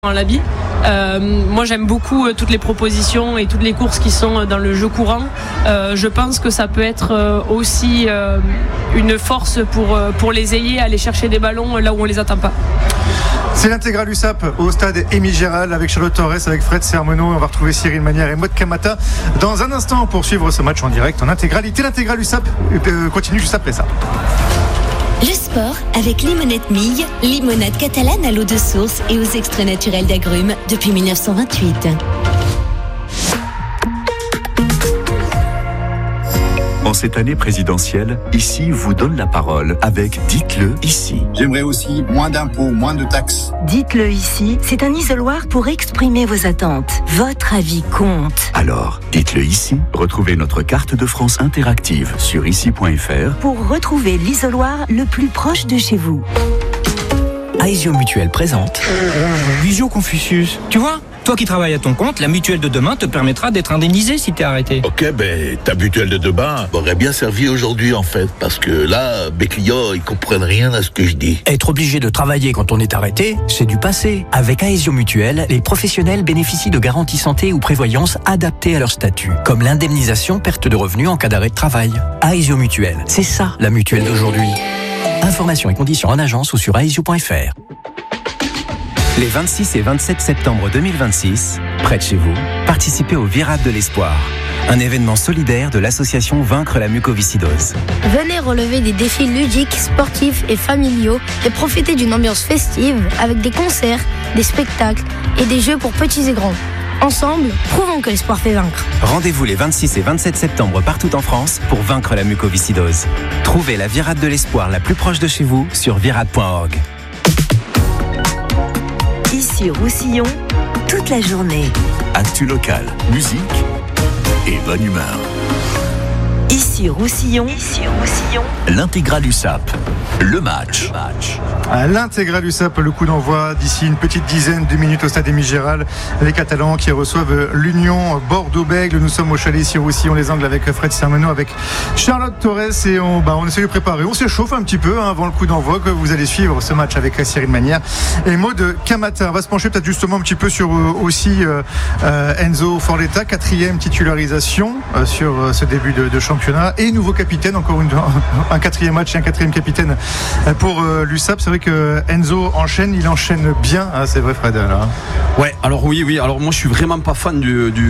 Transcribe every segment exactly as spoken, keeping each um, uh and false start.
l'habit. Euh, moi j'aime beaucoup euh, toutes les propositions et toutes les courses qui sont dans le jeu courant. Euh, je pense que ça peut être euh, aussi euh, une force pour, euh, pour les ailiers à aller chercher des ballons là où on les attend pas. C'est l'intégral U S A P au stade Émile Gérald avec Charlotte Torres, avec Fred Sermenot. On va retrouver Cyril Manière et Maud Kamata dans un instant pour suivre ce match en direct en intégralité. L'intégral U S A P euh, continue juste après ça. Le sport avec Limonette Mille, limonade catalane à l'eau de source et aux extraits naturels d'agrumes depuis dix-neuf cent vingt-huit. En cette année présidentielle, Ici vous donne la parole avec Dites-le ici. J'aimerais aussi moins d'impôts, moins de taxes. Dites-le ici, c'est un isoloir pour exprimer vos attentes. Votre avis compte. Alors, dites-le ici. Retrouvez notre carte de France interactive sur ici point f r pour retrouver l'isoloir le plus proche de chez vous. Aesio Mutuelle présente Visio Confucius. Tu vois, toi qui travailles à ton compte, la mutuelle de demain te permettra d'être indemnisé si t'es arrêté. Ok, ben ta mutuelle de demain m'aurait bien servi aujourd'hui en fait, parce que là, mes clients, ils comprennent rien à ce que je dis. Être obligé de travailler quand on est arrêté, c'est du passé. Avec Aesio Mutuelle, les professionnels bénéficient de garanties santé ou prévoyance adaptées à leur statut, comme l'indemnisation perte de revenus en cas d'arrêt de travail. Aesio Mutuelle, c'est ça la mutuelle d'aujourd'hui. Informations et conditions en agence ou sur aesio point f r. Les vingt-six et vingt-sept septembre deux mille vingt-six, près de chez vous, participez au Virade de l'Espoir, un événement solidaire de l'association Vaincre la mucoviscidose. Venez relever des défis ludiques, sportifs et familiaux et profiter d'une ambiance festive avec des concerts, des spectacles et des jeux pour petits et grands. Ensemble, prouvons que l'espoir fait vaincre. Rendez-vous les vingt-six et vingt-sept septembre partout en France pour vaincre la mucoviscidose. Trouvez la Virade de l'Espoir la plus proche de chez vous sur virade point org. Ici Roussillon, toute la journée. Actu local, musique et bonne humeur. Ici Roussillon, ici Roussillon. L'intégral U S A P, le match. Le match. À l'intégral U S A P, le coup d'envoi d'ici une petite dizaine de minutes au stade Émile Gérald. Les Catalans qui reçoivent l'Union Bordeaux-Bègles. Nous sommes au chalet ici Roussillon, les Angles, avec Fred Sermenot, avec Charlotte Torres, et on, bah, on essaie de préparer. On s'échauffe un petit peu hein, avant le coup d'envoi, que vous allez suivre ce match avec Cyril Manière et Maud Kamata. On va se pencher peut-être justement un petit peu sur euh, aussi euh, euh, Enzo Forletta, quatrième titularisation euh, sur euh, ce début de, de championnat, et nouveau capitaine, encore une, un quatrième match et un quatrième capitaine pour euh, l'U S A P. C'est vrai que Enzo enchaîne, il enchaîne bien, hein, c'est vrai Fred là. Ouais, alors oui, oui, alors moi je suis vraiment pas fan du, du,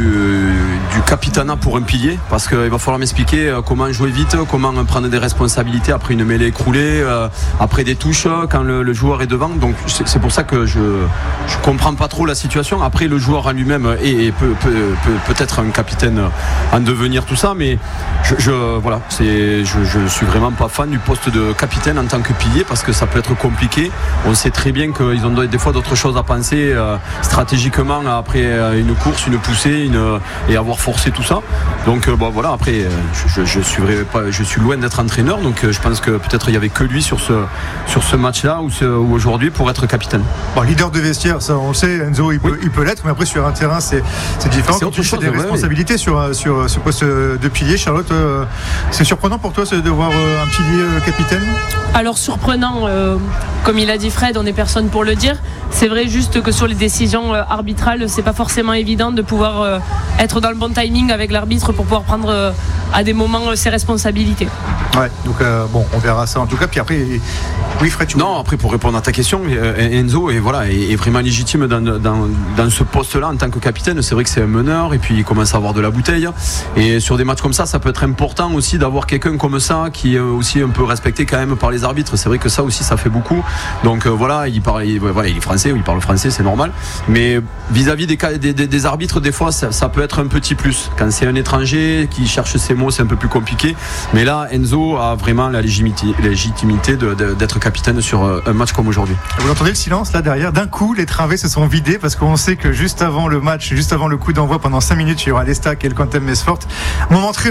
du capitanat pour un pilier, parce qu'il va falloir m'expliquer comment jouer vite, comment prendre des responsabilités après une mêlée écroulée, euh, après des touches quand le, le joueur est devant. Donc c'est, c'est pour ça que je je comprends pas trop la situation. Après le joueur en lui-même est, est peut, peut, peut, peut-être un capitaine en devenir, tout ça, mais je, je voilà, c'est je, je suis vraiment pas fan du poste de capitaine en tant que pilier, parce que ça peut être compliqué. On sait très bien qu'ils ont des fois d'autres choses à penser euh, stratégiquement après une course, une poussée, une, et avoir forcé tout ça. Donc euh, bon voilà, après je, je, suis pas, je suis loin d'être entraîneur, donc euh, je pense que peut-être il y avait que lui sur ce sur ce match-là ou, ce, ou aujourd'hui pour être capitaine. Bon, leader de vestiaire, ça on le sait, Enzo il peut, oui. il peut l'être, mais après sur un terrain c'est, c'est différent. C'est autre chose, des ouais, responsabilités ouais. sur sur ce poste de pilier. Charlotte, euh, c'est surprenant pour toi de voir un pilier euh, capitaine? Alors surprenant, euh, comme il a dit Fred, on n'est personne pour le dire. C'est vrai juste que sur les décisions euh, arbitrales, c'est pas forcément évident de pouvoir euh, être dans le bon timing avec l'arbitre pour pouvoir prendre euh, à des moments euh, ses responsabilités. Ouais, donc euh, bon, on verra ça en tout cas. Puis après, oui Fred, tu non, après pour répondre à ta question, Enzo est, voilà, est, est vraiment légitime dans, dans, dans ce poste-là en tant que capitaine. C'est vrai que c'est un meneur et puis il commence à avoir de la bouteille. Et sur des matchs comme ça, ça peut être important aussi d'avoir quelqu'un comme ça qui est aussi un peu respecté quand même par les arbitres. C'est vrai que ça aussi, ça fait beaucoup. Donc euh, voilà, il parle, il, voilà, il est français, il parle français, c'est normal. Mais vis-à-vis des, des, des, des arbitres, des fois, ça, ça peut être un petit plus. Quand c'est un étranger qui cherche ses mots, c'est un peu plus compliqué. Mais là, Enzo a vraiment la légitimité, légitimité de, de, d'être capitaine sur un match comme aujourd'hui. Vous entendez le silence là derrière? D'un coup, les travées se sont vidées, parce qu'on sait que juste avant le match, juste avant le coup d'envoi, pendant cinq minutes, il y aura l'Estac et le Quantum Mesfort. Moment très fort d'ailleurs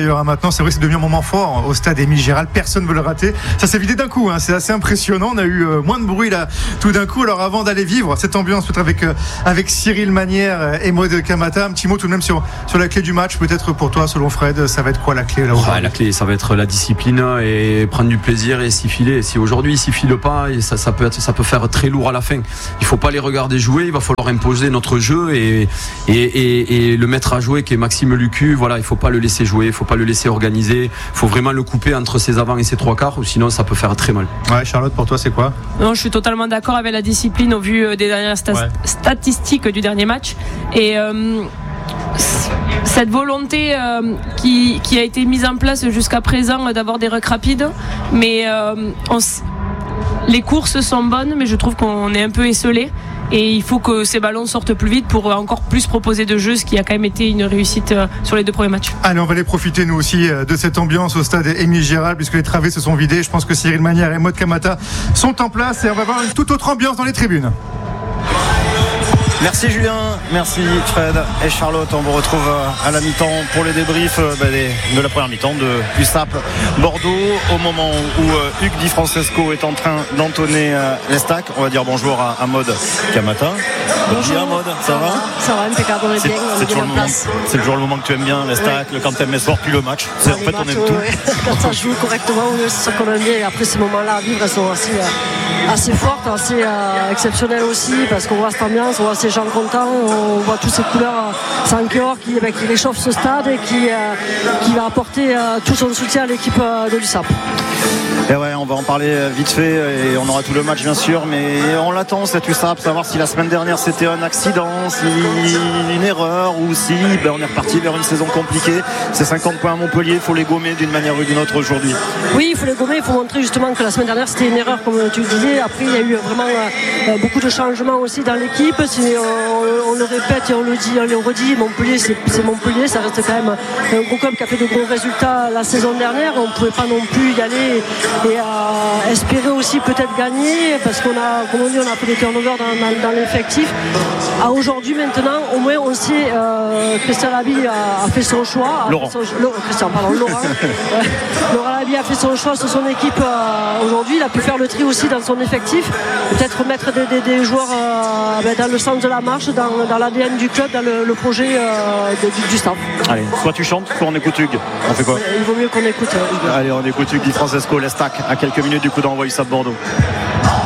d'ailleurs hein, maintenant. C'est vrai que c'est devenu un moment fort au stade Émile Gérald. Personne ne veut le rater. Ça s'est vidé d'un coup. Hein. C'est assez impressionnant. On a eu euh, moins de bruit là tout d'un coup. Alors avant d'aller vivre cette ambiance peut-être avec, euh, avec Cyril Manière et Maud Kamata, un petit mot tout de même sur, sur la clé du match. Peut-être pour toi, selon Fred, ça va être quoi la clé là, ouais, la clé, ça va être la discipline et prendre du plaisir et s'y filer. Si aujourd'hui ils s'y filent pas, et ça, ça, peut être, ça peut faire très lourd à la fin. Il ne faut pas les regarder jouer. Il va falloir imposer notre jeu et, et, et, et le mettre à jouer qui est Maxime Lucu. Voilà, il ne faut pas le laisser jouer, il ne faut pas le laisser organiser. Il faut vraiment le couper entre ses avants et ses trois quarts, ou sinon ça peut faire très mal. Ouais, Charlotte, pour toi, c'est quoi ? Non, je suis totalement d'accord avec la discipline au vu des dernières sta- ouais. statistiques du dernier match. Et euh, cette volonté euh, qui, qui a été mise en place jusqu'à présent d'avoir des rucks rapides, mais euh, on, les courses sont bonnes, mais je trouve qu'on est un peu esselé. Et il faut que ces ballons sortent plus vite pour encore plus proposer de jeu, ce qui a quand même été une réussite sur les deux premiers matchs. Allez, on va aller profiter nous aussi de cette ambiance au stade Émile Gérald, puisque les travées se sont vidées. Je pense que Cyril Manière et Maud Kamata sont en place et on va avoir une toute autre ambiance dans les tribunes. Merci Julien, merci Fred et Charlotte. On vous retrouve à la mi-temps pour les débriefs de la première mi-temps de l'U S A P Bordeaux, au moment où Hugues Di Francesco est en train d'entonner l'Estac. On va dire bonjour à Maud Kamata. Bonjour Maud, ça va ? Ça va, impeccable, on est bien, on est bien en place. C'est toujours le moment que tu aimes bien, l'Estac, oui. Le quand tu aimes les sports, puis le match. C'est, en fait, matchs, on aime tout. Ouais. Quand ça joue correctement, c'est ce qu'on aime bien. Et après, ces moments-là à vivre, elles sont assez, assez fortes, assez euh, exceptionnelles aussi, parce qu'on voit cette ambiance, on voit ces gens contents, on voit toutes ces couleurs Saint-Cœur qui, bah, qui réchauffe ce stade et qui, euh, qui va apporter euh, tout son soutien à l'équipe euh, de l'U S A P. Et ouais, on va en parler vite fait et on aura tout le match bien sûr, mais on l'attend cette U S A P, savoir si la semaine dernière c'était un accident, si une erreur ou si ben, on est reparti vers une saison compliquée. Ces cinquante points à Montpellier, il faut les gommer d'une manière ou d'une autre aujourd'hui. Oui, il faut les gommer, il faut montrer justement que la semaine dernière c'était une erreur comme tu le disais. Après il y a eu vraiment euh, beaucoup de changements aussi dans l'équipe. Si on, on le répète et on le dit, on le redit, Montpellier c'est, c'est Montpellier, ça reste quand même un gros club qui a fait de gros résultats la saison dernière. On ne pouvait pas non plus y aller et à espérer aussi peut-être gagner parce qu'on a, comme on dit, on a fait des turnovers dans, dans, dans l'effectif. À aujourd'hui maintenant, au moins on sait euh, Christian Labille a, a fait son choix. Laurent. Son, Laurent Christian, pardon, Laurent. euh, Laurent Labille a fait son choix sur son équipe euh, aujourd'hui. Il a pu faire le tri aussi dans son effectif. Peut-être mettre des, des, des joueurs euh, ben, dans le sens de la marche, dans, dans l'A D N du club, dans le, le projet euh, de, du, du staff. Allez, soit tu chantes, soit on écoute Hugues. On fait quoi ? Il vaut mieux qu'on écoute Hugues. Allez, on écoute Hugues Di Francesco, l'Estac, à quelques minutes du coup d'envoi U S A P Bordeaux.